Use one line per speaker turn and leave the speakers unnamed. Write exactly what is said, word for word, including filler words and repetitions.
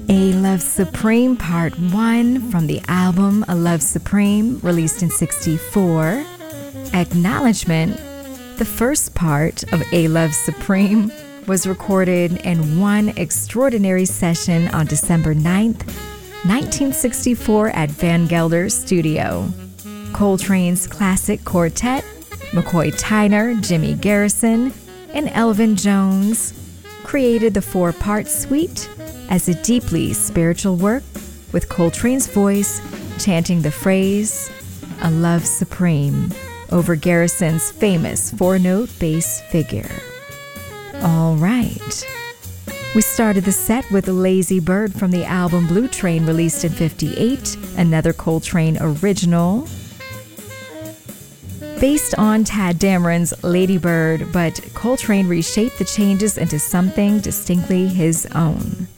A Love Supreme Part one from the album A Love Supreme, released in sixty-four. Acknowledgement, the first part of A Love Supreme, was recorded in one extraordinary session on December ninth, nineteen sixty-four at Van Gelder Studio. Coltrane's classic quartet, McCoy Tyner, Jimmy Garrison, and Elvin Jones, created the four-part suite as a deeply spiritual work with Coltrane's voice chanting the phrase, "A Love Supreme," over Garrison's famous four-note bass figure. All right. We started the set with Lazy Bird from the album Blue Train, released in fifty-eight, another Coltrane original, based on Tad Dameron's Lady Bird, but Coltrane reshaped the changes into something distinctly his own.